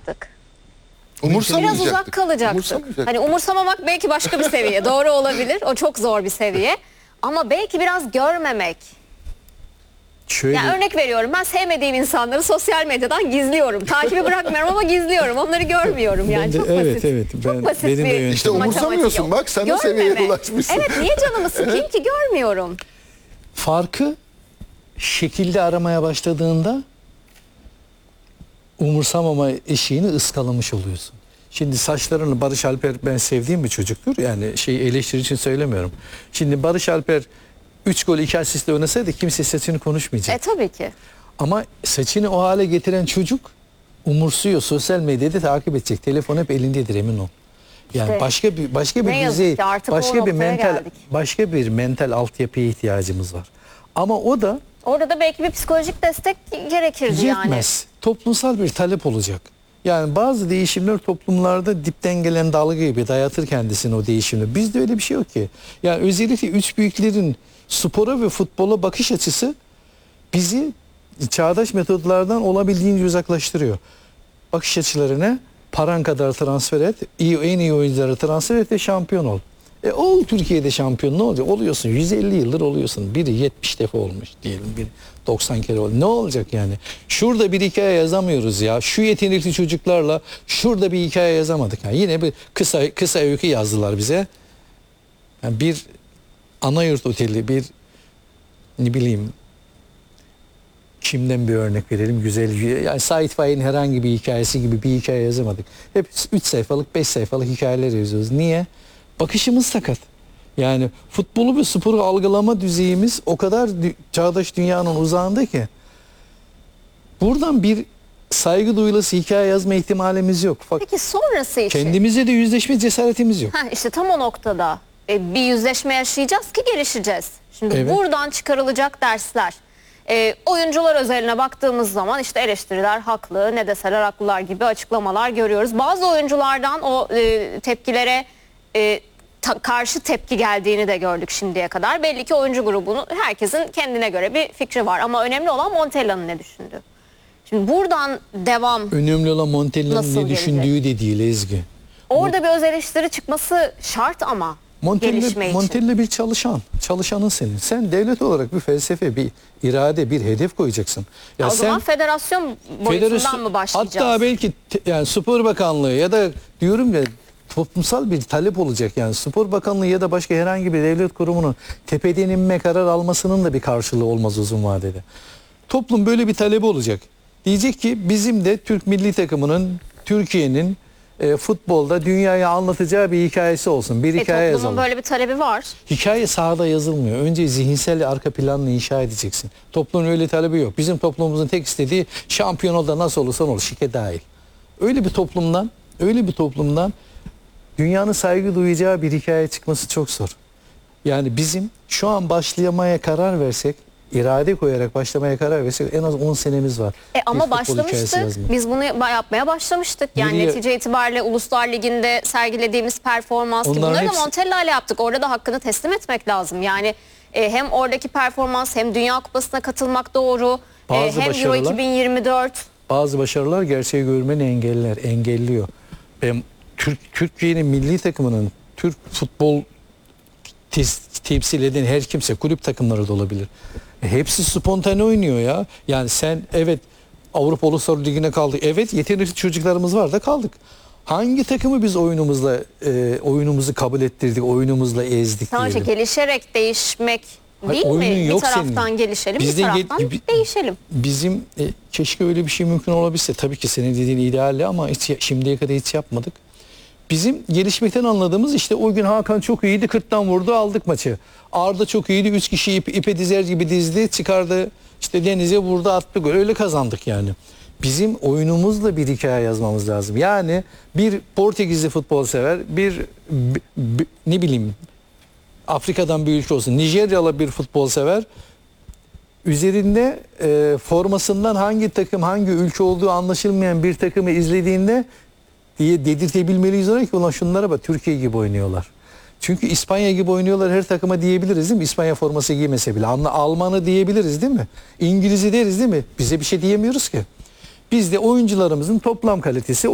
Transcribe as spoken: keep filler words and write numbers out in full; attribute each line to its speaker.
Speaker 1: umursamayacaktık. Biraz
Speaker 2: Umursamayacaktık.
Speaker 1: uzak kalacaktık.
Speaker 2: Umursamayacaktık.
Speaker 1: Hani umursamamak belki başka bir seviye. Doğru olabilir. O çok zor bir seviye. Ama belki biraz görmemek.
Speaker 3: Şöyle,
Speaker 1: Yani örnek veriyorum, ben sevmediğim insanları sosyal medyadan gizliyorum. Takibi bırakmıyorum ama gizliyorum. Onları görmüyorum yani.
Speaker 3: Ben de-
Speaker 1: Çok
Speaker 3: evet,
Speaker 1: basit.
Speaker 3: evet.
Speaker 1: Çok
Speaker 3: Ben-
Speaker 1: basit
Speaker 3: benim de
Speaker 1: bir
Speaker 3: yöntemim.
Speaker 2: İşte
Speaker 1: matematik
Speaker 2: umursamıyorsun,
Speaker 1: yok.
Speaker 2: bak sen de
Speaker 1: Görmeme.
Speaker 2: seviyeye ulaşmışsın.
Speaker 1: Evet, niye canımı sıkayım ki, görmüyorum.
Speaker 3: farkı şekilde aramaya başladığında umursamama eşiğini ıskalamış oluyorsun. Şimdi saçlarını Barış Alper, ben sevdiğim bir çocuktur. Yani şey, eleştiri için söylemiyorum. Şimdi Barış Alper üç gol iki asistle oynasaydı kimse saçını konuşmayacak.
Speaker 1: E tabii ki.
Speaker 3: Ama saçını o hale getiren çocuk umursuyor. Sosyal medyada takip edecek. Telefon hep elindedir, emin ol. Yani
Speaker 1: İşte
Speaker 3: başka bir başka bir
Speaker 1: ne yazık
Speaker 3: düzey,
Speaker 1: ki artık o
Speaker 3: başka bir
Speaker 1: noktaya
Speaker 3: mental
Speaker 1: geldik.
Speaker 3: başka bir mental altyapıya ihtiyacımız var. Ama o da
Speaker 1: Orada da belki bir psikolojik destek gerekirdi yani.
Speaker 3: yetmez. Toplumsal bir talep olacak. Yani bazı değişimler toplumlarda dipten gelen dalga gibi dayatır kendisini o değişimle. Bizde öyle bir şey yok ki. Yani özellikle üç büyüklerin spora ve futbola bakış açısı bizi çağdaş metodlardan olabildiğince uzaklaştırıyor. Bakış açılarına paran kadar transfer et, iyi, en iyi oyuncuları transfer et ve şampiyon ol. E ol, Türkiye'de şampiyon, ne olacak? Oluyorsun, yüz elli yıldır oluyorsun. Biri yetmiş defa olmuş diyelim, biri doksan kere oldu. Ne olacak yani? Şurada bir hikaye yazamıyoruz ya. Şu yetenekli çocuklarla şurada bir hikaye yazamadık. Yani yine bir kısa kısa öykü yazdılar bize. Yani bir Anayurt Oteli, bir ne bileyim, kimden bir örnek verelim, güzel. Yani Sait Faik'in herhangi bir hikayesi gibi bir hikaye yazamadık. Hep üç sayfalık, beş sayfalık hikayeler yazıyoruz. Niye? Bakışımız sakat. Yani futbolu ve sporu algılama düzeyimiz o kadar dü- çağdaş dünyanın uzağında ki buradan bir saygı duyulası hikaye yazma ihtimalimiz yok. Fakat
Speaker 1: Peki sonrası için?
Speaker 3: kendimize de yüzleşme cesaretimiz yok.
Speaker 1: Heh, işte tam o noktada e, bir yüzleşme yaşayacağız ki gelişeceğiz. Şimdi
Speaker 3: Evet.
Speaker 1: buradan çıkarılacak dersler. E, oyuncular özeline baktığımız zaman işte eleştiriler haklı, ne deseler haklılar gibi açıklamalar görüyoruz. Bazı oyunculardan o e, tepkilere e, ta- karşı tepki geldiğini de gördük şimdiye kadar. Belli ki oyuncu grubunun, herkesin kendine göre bir fikri var. Ama önemli olan Montella'nın ne düşündüğü. Şimdi buradan devam,
Speaker 3: Önemli olan Montella'nın
Speaker 1: Nasıl
Speaker 3: ne düşündüğü de değil Ezgi.
Speaker 1: orada bir öz eleştiri çıkması şart ama
Speaker 3: Montella,
Speaker 1: gelişme için.
Speaker 3: Montella bir çalışan. Çalışanın senin. Sen devlet olarak bir felsefe, bir irade, bir hedef koyacaksın. Ya
Speaker 1: o
Speaker 3: sen
Speaker 1: zaman federasyon boyutundan
Speaker 3: federasyon-
Speaker 1: mı başlayacağız?
Speaker 3: Hatta belki te- yani Spor Bakanlığı ya da diyorum ya, toplumsal bir talep olacak. Yani Spor Bakanlığı ya da başka herhangi bir devlet kurumunun tepeden inme karar almasının da bir karşılığı olmaz uzun vadede. Toplum böyle bir talebi olacak. Diyecek ki bizim de Türk milli takımının, Türkiye'nin e, futbolda dünyaya anlatacağı bir hikayesi olsun. Bir
Speaker 1: E,
Speaker 3: hikaye
Speaker 1: toplumun
Speaker 3: yazalım.
Speaker 1: böyle bir talebi var.
Speaker 3: Hikaye sahada yazılmıyor. Önce zihinsel arka planını inşa edeceksin. Toplumun öyle talebi yok. Bizim toplumumuzun tek istediği şampiyon ol da nasıl olursan ol, şike dahil. Öyle bir toplumdan, öyle bir toplumdan dünyanın saygı duyacağı bir hikaye çıkması çok zor. Yani bizim şu an başlamaya karar versek, irade koyarak başlamaya karar versek en az on senemiz var.
Speaker 1: E,
Speaker 3: Bir
Speaker 1: ama
Speaker 3: futbol hikayesi
Speaker 1: başlamıştık.
Speaker 3: yazmaya.
Speaker 1: Biz bunu ba- yapmaya başlamıştık. Yani
Speaker 3: Nereye-
Speaker 1: netice itibariyle Uluslar Ligi'nde sergilediğimiz performans ki
Speaker 3: Onların
Speaker 1: bunları
Speaker 3: hepsi-
Speaker 1: da Montella ile yaptık. Orada da hakkını teslim etmek lazım. Yani e, hem oradaki performans hem Dünya Kupası'na katılmak doğru. E,
Speaker 3: Bazı
Speaker 1: hem Euro
Speaker 3: başarılar-
Speaker 1: iki bin yirmi dört.
Speaker 3: Bazı başarılar gerçeği görmeni engeller, engelliyor. Ben Türk Türkiye'nin milli takımının, Türk futbol tes- temsil eden her kimse, kulüp takımları da olabilir. E, hepsi spontane oynuyor ya. Yani sen evet Avrupa Uluslar Ligi'ne kaldık. Evet yetenekli çocuklarımız var da kaldık. Hangi takımı biz oyunumuzla e, oyunumuzu kabul ettirdik, oyunumuzla ezdik
Speaker 1: Tamam işte
Speaker 3: diyelim.
Speaker 1: gelişerek değişmek
Speaker 3: Hayır,
Speaker 1: değil mi?
Speaker 3: oyunun
Speaker 1: Bir
Speaker 3: yok
Speaker 1: taraftan
Speaker 3: senin.
Speaker 1: gelişelim,
Speaker 3: Bizde
Speaker 1: bir taraftan
Speaker 3: ge- bi-
Speaker 1: değişelim.
Speaker 3: Bizim e, keşke öyle bir şey mümkün olabilse. Tabii ki senin dediğin idealli ama hiç, şimdiye kadar hiç yapmadık. Bizim gelişmekten anladığımız işte o gün Hakan çok iyiydi, kırktan vurdu, aldık maçı. Arda çok iyiydi, üç kişi ip, ipe dizer gibi dizdi, çıkardı, işte denize vurdu, attı gol. Öyle kazandık yani. Bizim oyunumuzla bir hikaye yazmamız lazım. Yani bir Portekizli futbol sever, bir b- b- ne bileyim Afrika'dan bir ülke olsun, Nijeryalı bir futbol sever, üzerinde e, formasından hangi takım, hangi ülke olduğu anlaşılmayan bir takımı izlediğinde diye dedirtebilmeliyiz ona ki ulan şunlara bak, Türkiye gibi oynuyorlar. Çünkü İspanya gibi oynuyorlar her takıma diyebiliriz değil mi? İspanya forması giymese bile. Anla, Almanı diyebiliriz değil mi? İngiliz'i deriz değil mi? Bize bir şey diyemiyoruz ki. Bizde oyuncularımızın toplam kalitesi